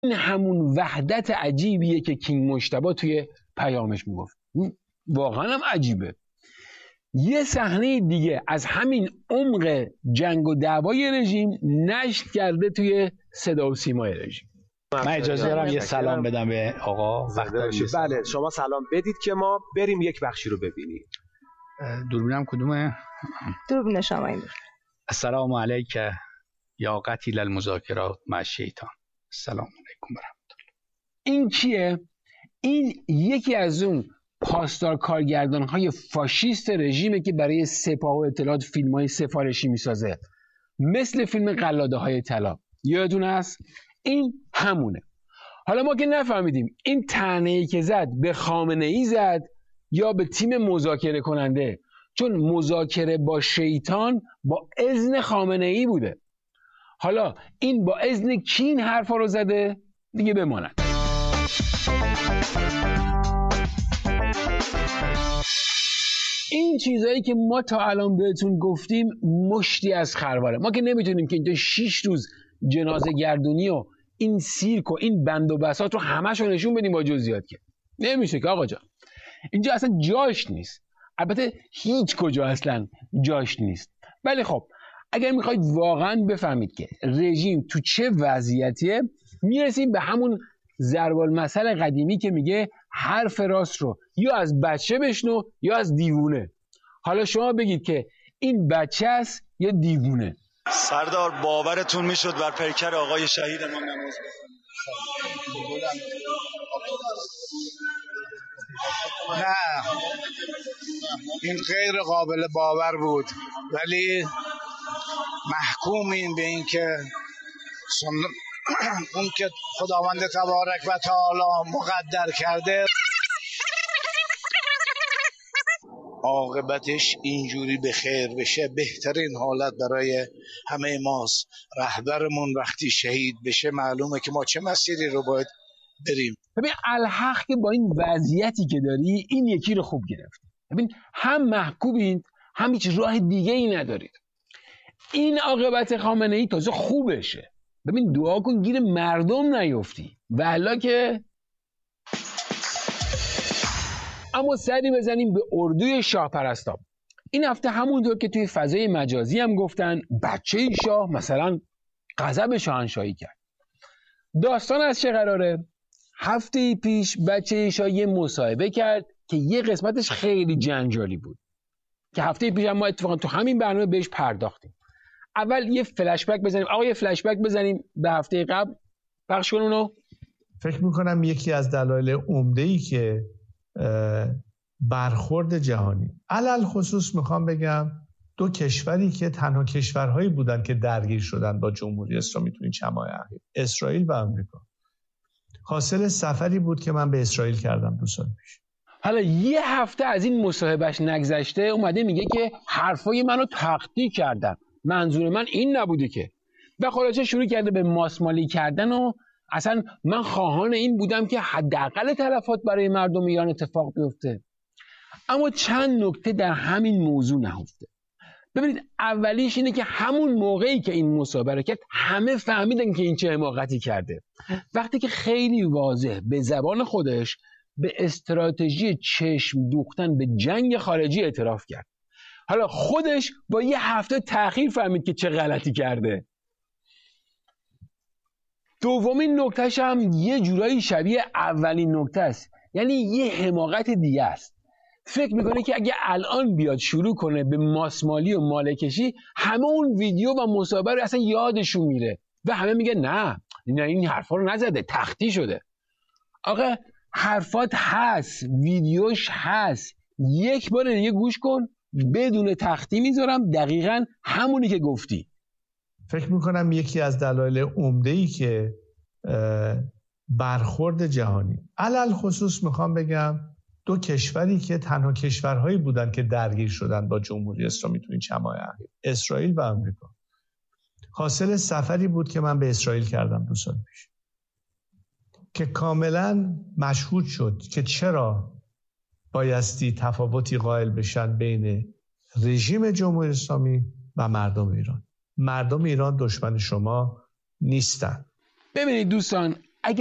این همون وحدت عجیبیه که کینگ مجتبی توی پیامش میگفت. واقعا هم عجیبه. یه صحنه دیگه از همین عمق جنگ و دعوای رژیم نشر کرده توی صدا و سیمای رژیم. من اجازه دارم یه سلام بدم به آقا. بله شما سلام بدید که ما بریم یک بخشی رو ببینیم. دوربینم کدومه؟ دوربین شما این. السلام علیک یا قتیل المذاکرات مع الشیطان. السلام علیکم ورحمت الله. این کیه؟ این یکی از اون پاسدار کارگردان‌های فاشیست رژیمه که برای سپاه و اطلاعات فیلم‌های سفارشی میسازه، مثل فیلم قلاده‌های طلا. یادتون هست؟ این همونه. حالا ما که نفهمیدیم این طعنه‌ای که زد به خامنه‌ای زد یا به تیم مذاکره کننده، چون مذاکره با شیطان با اذن خامنه‌ای بوده. حالا این با اذن کی این حرفا رو زده؟ دیگه بماند. این چیزایی که ما تا الان بهتون گفتیم مشتی از خرواره. ما که نمیتونیم که اینجا 6 روز جنازه گردونی و این سیرک و این بند و بساط رو همش رو نشون بدیم با جزئیات، که نمیشه که آقا جان. اینجا اصلا جاش نیست. البته هیچ کجا اصلا جاش نیست. ولی خب اگر میخواید واقعا بفهمید که رژیم تو چه وضعیتیه، میرسیم به همون ضرب المثل قدیمی که میگه حرف راست رو یا از بچه بشنو یا از دیوونه. حالا شما بگید که این بچه است یا دیوونه؟ سردار باورتون میشد بر پیکر آقای شهید ما نماز بخونید؟ نه، این غیر قابل باور بود، ولی محکومیم به این که اون که خداوند تبارک و تعالی مقدر کرده عاقبتش اینجوری به خیر بشه. بهترین حالت برای همه ماست. رهبرمون وقتی شهید بشه معلومه که ما چه مسیری رو باید بریم. ببین الحق که با این وضعیتی که داری این یکی رو خوب گرفت. ببین هم محکومید هم هیچ راه دیگه ای ندارید. این عاقبت خامنه ای تازه خوبشه. ببین دعا کن گیر مردم نیفتی والا که. اما سری بزنیم به اردوی شاه پرستان. این هفته همونطور که توی فضای مجازی هم گفتن بچه شاه مثلا غضب شاهنشاهی کرد. داستان از چه قراره؟ هفته پیش بچه شاه یه مصاحبه کرد که یه قسمتش خیلی جنجالی بود که هفته پیش هم ما اتفاقا تو همین برنامه بهش پرداختیم. اول یه فلش بک بزنیم. آقا یه فلش بک بزنیم به هفته قبل، پخش کن اونو. فکر میکنم یکی از دلایل عمده‌ای که برخورد جهانی، علل خصوص میخوام بگم دو کشوری که تنها کشورهایی بودن که درگیر شدن با جمهوری اسلامی تو این چند ماه اخیر، اسرائیل و آمریکا، حاصل سفری بود که من به اسرائیل کردم 2 سال پیش. حالا یه هفته از این مصاحبهش نگذشته اومده میگه که حرفای منو تخطی کردن، منظور من این نبوده که. و خلاصه شروع کرده به ماسمالی کردن و اصلا من خواهان این بودم که حداقل تلفات برای مردم ایران اتفاق بیفته. اما چند نکته در همین موضوع نهفته. ببینید اولیش اینه که همون موقعی که این مصاحبه کرد همه فهمیدن که این چه حماقتی کرده، وقتی که خیلی واضح به زبان خودش به استراتژی چشم دوختن به جنگ خارجی اعتراف کرد. حالا خودش با یه هفته تأخیر فهمید که چه غلطی کرده. دومین نکتهش هم یه جورایی شبیه اولین نکته است، یعنی یه حماقت دیگه است. فکر میکنه که اگه الان بیاد شروع کنه به ماسمالی و مالکشی، همه اون ویدیو و مصاحبه رو اصلا یادشون میره و همه میگه نه این حرفا رو نزده، تختی شده. آقا حرفات هست، ویدیوش هست، یک بار دیگه گوش کن، بدون تختی میذارم دقیقاً همونی که گفتی. فکر میکنم یکی از دلایل عمده‌ای که برخورد جهانی، علل خصوص میخوام بگم دو کشوری که تنها کشورهایی بودن که درگیر شدن با جمهوری اسلامی تو این چند ماه اخیر، اسرائیل و آمریکا، حاصل سفری بود که من به اسرائیل کردم 2 سال پیش که کاملا مشهود شد که چرا بایستی تفاوتی قائل بشن بین رژیم جمهوری اسلامی و مردم ایران. مردم ایران دشمن شما نیستن. ببینید دوستان،